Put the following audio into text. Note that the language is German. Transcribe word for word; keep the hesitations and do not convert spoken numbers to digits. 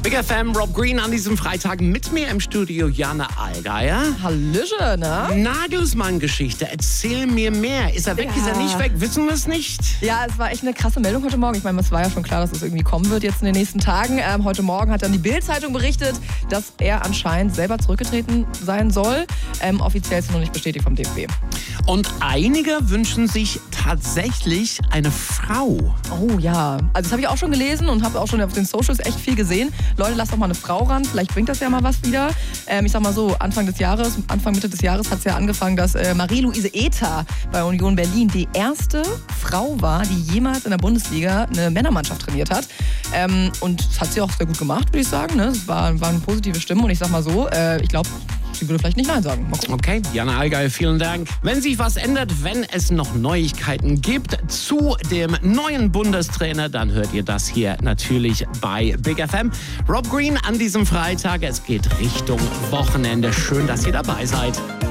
Big F M, Rob Green an diesem Freitag mit mir im Studio, Jana Allgeier. Hallöchen, ne? Nagelsmann-Geschichte, erzähl mir mehr. Ist er weg, Ja. ist er nicht weg? Wissen wir es nicht? Ja, es war echt eine krasse Meldung heute Morgen. Ich meine, es war ja schon klar, dass es irgendwie kommen wird jetzt in den nächsten Tagen. Ähm, heute Morgen hat dann die Bild-Zeitung berichtet, dass er anscheinend selber zurückgetreten sein soll. Ähm, offiziell ist es noch nicht bestätigt vom D F B. Und einige wünschen sich tatsächlich eine Frau. Oh ja, also das habe ich auch schon gelesen und habe auch schon auf den Socials echt viel gesehen. Leute, lasst doch mal eine Frau ran, vielleicht bringt das ja mal was wieder. Ähm, ich sag mal so, Anfang des Jahres, Anfang Mitte des Jahres hat es ja angefangen, dass äh, Marie-Louise Ether bei Union Berlin die erste Frau war, die jemals in der Bundesliga eine Männermannschaft trainiert hat. Ähm, und das hat sie auch sehr gut gemacht, würde ich sagen. Ne? Es war, war eine positive Stimme und ich sag mal so, äh, ich glaube, sie würde vielleicht nicht Nein sagen. Mal gucken. Okay, Jana Allgeier, vielen Dank. Wenn sich was ändert, wenn es noch Neuigkeiten gibt zu dem neuen Bundestrainer, dann hört ihr das hier natürlich bei Big F M. Rob Green an diesem Freitag. Es geht Richtung Wochenende. Schön, dass ihr dabei seid.